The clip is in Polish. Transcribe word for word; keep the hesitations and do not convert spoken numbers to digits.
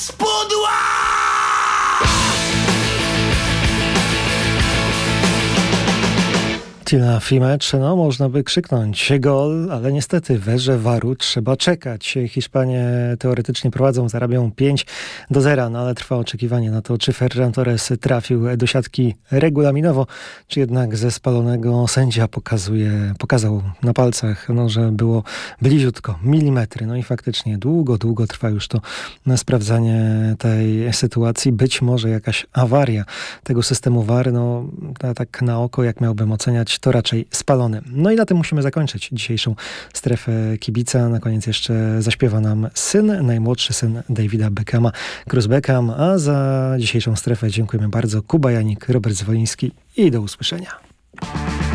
Spudła! Tilafi mecz, no można by krzyknąć gol, ale niestety w erze waru trzeba czekać. Hiszpanie teoretycznie prowadzą, zarabią pięć do zera, no ale trwa oczekiwanie na to, czy Ferran Torres trafił do siatki regulaminowo, czy jednak ze spalonego sędzia pokazuje, pokazał na palcach, no, że było bliziutko, milimetry. No i faktycznie długo, długo trwa już to sprawdzanie tej sytuacji. Być może jakaś awaria tego systemu V A R, no tak na oko, jak miałbym oceniać, to raczej spalony. No i na tym musimy zakończyć dzisiejszą strefę kibica. Na koniec jeszcze zaśpiewa nam syn, najmłodszy syn Davida Beckhama, Cruz Beckham, a za dzisiejszą strefę dziękujemy bardzo. Kuba Janik, Robert Zwoliński i do usłyszenia.